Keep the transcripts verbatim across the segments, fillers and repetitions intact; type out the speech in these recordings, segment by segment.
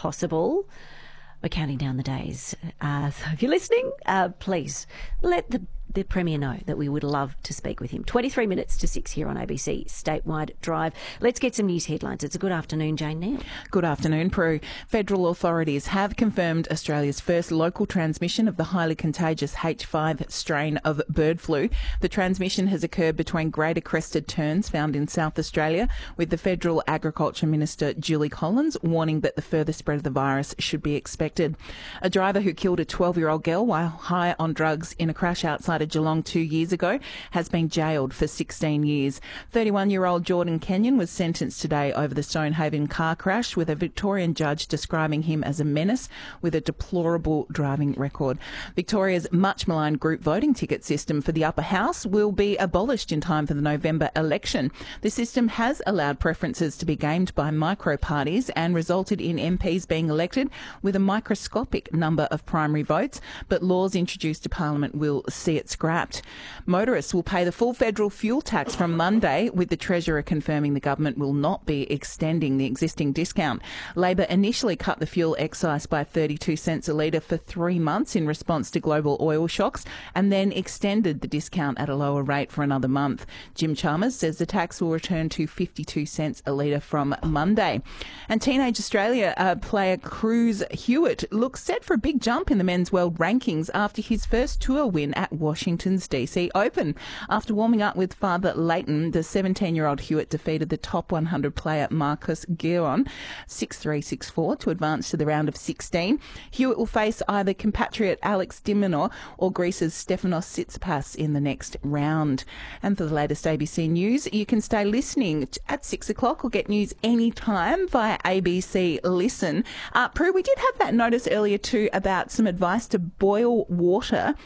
possible. We're counting down the days. Uh, so if you're listening, uh, please let the, the Premier know that we would love to speak with him. twenty-three minutes to six here on A B C Statewide Drive. Let's get some news headlines. It's a good afternoon, Jane Neal. Good afternoon, Prue. Federal authorities have confirmed Australia's first local transmission of the highly contagious H five strain of bird flu. The transmission has occurred between greater crested terns found in South Australia, with the Federal Agriculture Minister Julie Collins warning that the further spread of the virus should be expected. A driver who killed a twelve-year-old girl while high on drugs in a crash outside of Geelong two years ago has been jailed for sixteen years. thirty-one-year-old Jordan Kenyon was sentenced today over the Stonehaven car crash, with a Victorian judge describing him as a menace with a deplorable driving record. Victoria's much maligned group voting ticket system for the upper house will be abolished in time for the November election. The system has allowed preferences to be gamed by micro parties and resulted in M Ps being elected with a microscopic number of primary votes, but laws introduced to Parliament will see it scrapped. Motorists will pay the full federal fuel tax from Monday, with the Treasurer confirming the government will not be extending the existing discount. Labor initially cut the fuel excise by thirty-two cents a litre for three months in response to global oil shocks, and then extended the discount at a lower rate for another month. Jim Chalmers says the tax will return to fifty-two cents a litre from Monday. And Teenage Australia uh, player Cruz Hewitt looks set for a big jump in the men's world rankings after his first tour win at Washington's D C Open. After warming up with Father Leighton, the seventeen-year-old Hewitt defeated the top one hundred player Marcus Giron six three, six four to advance to the round of sixteen. Hewitt will face either compatriot Alex de Minaur or Greece's Stefanos Tsitsipas in the next round. And for the latest A B C News, you can stay listening at six o'clock or get news anytime via A B C Listen. Uh, Prue, we did have that notice earlier too about some advice to boil water.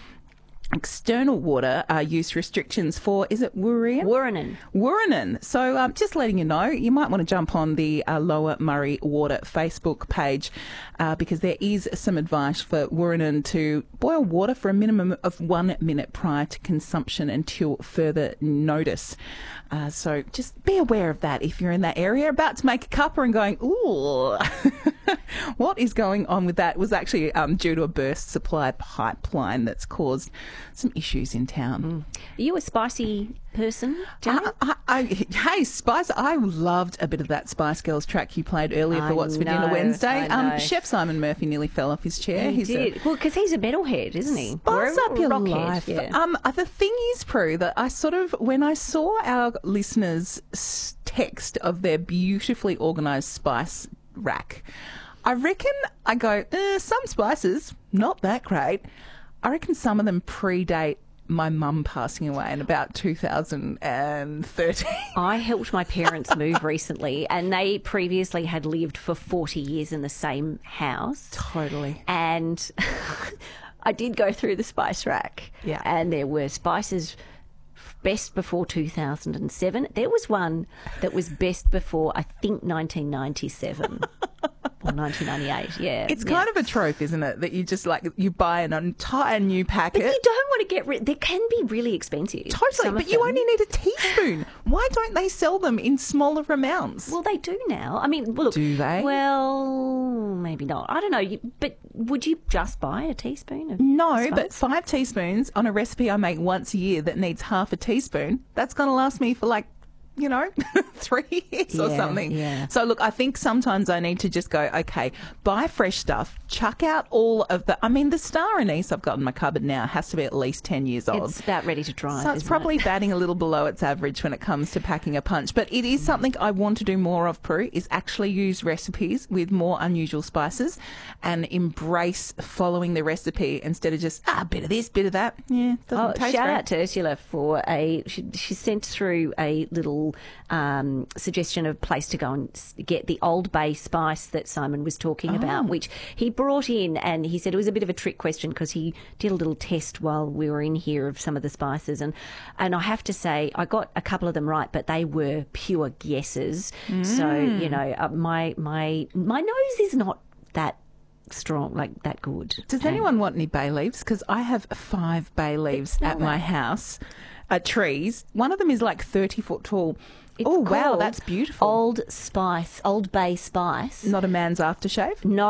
External water uh, use restrictions for, is it Wooreen? Woorinen. Woorinen. So um, just letting you know, you might want to jump on the uh, Lower Murray Water Facebook page uh, because there is some advice for Woorinen to boil water for a minimum of one minute prior to consumption until further notice. Uh, so just be aware of that if you're in that area, about to make a cuppa and going, ooh, what is going on with that? It was actually um, due to a burst supply pipeline that's caused some issues in town. Mm. Are you a spicy person, Jenny? I, I, I, hey, Spice, I loved a bit of that Spice Girls track you played earlier I for What's for know, Dinner Wednesday. I know. Um, Chef Simon Murphy nearly fell off his chair. He He's did. A, well, because he's a metalhead, isn't he? Spice Or a up your rockhead, life. yeah. Um, the thing is, Prue, that I sort of, when I saw our listeners' s- text of their beautifully organised spice rack, I reckon I go, eh, some spices, not that great. I reckon some of them predate my mum passing away in about two thousand thirteen. I helped my parents move recently, and they previously had lived for forty years in the same house. Totally. And I did go through the spice rack. Yeah. And there were spices best before two thousand seven. There was one that was best before, I think, nineteen ninety-seven. Or nineteen ninety-eight, yeah. It's yeah. kind of a trope, isn't it? That you just like, you buy an entire new packet. But you don't want to get rid. They can be really expensive. Totally, some but of you them. only need a teaspoon. Why don't they sell them in smaller amounts? Well, they do now. I mean, well, look. Do they? Well, maybe not. I don't know. You, but would you just buy a teaspoon of No, spice? but five teaspoons on a recipe I make once a year that needs half a teaspoon, that's going to last me for like, you know, three years or Yeah, something. yeah. So, look, I think sometimes I need to just go, okay, buy fresh stuff, chuck out all of the... I mean, the star anise I've got in my cupboard now has to be at least ten years old. It's about ready to drive, So it's isn't probably it? batting a little below its average when it comes to packing a punch. But it is something I want to do more of, Prue, is actually use recipes with more unusual spices and embrace following the recipe instead of just, ah, a bit of this, bit of that. Yeah, doesn't Oh, taste shout great. out to Ursula for a... She, she sent through a little um, suggestion of a place to go and s- get the Old Bay spice that Simon was talking about, Oh. which he brought in, and he said it was a bit of a trick question because he did a little test while we were in here of some of the spices, and and I have to say I got a couple of them right, but they were pure guesses. So you know, uh, my my my nose is not that strong, like that good. Does And- anyone want any bay leaves? Because I have five bay leaves Smell at my that. house, uh, trees. One of them is like thirty foot tall. It's Oh, wow, called that's beautiful. Old Spice, Old Bay Spice. Not a man's aftershave? No.